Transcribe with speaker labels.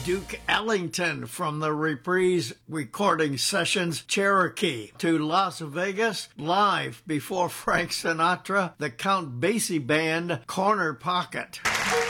Speaker 1: Duke Ellington from the Reprise recording sessions Cherokee to Las Vegas, live before Frank Sinatra, the Count Basie Band, Corner Pocket.